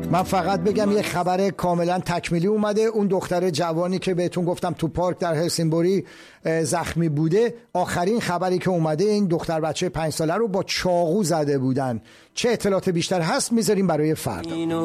من فقط بگم یه خبر کاملا تکمیلی اومده. اون دختر جوانی که بهتون گفتم تو پارک در هلسینبوری زخمی بوده، آخرین خبری که اومده این دختر بچه 5 ساله رو با چاقو زده بودن. چه اطلاعات بیشتر هست میذاریم برای فردا.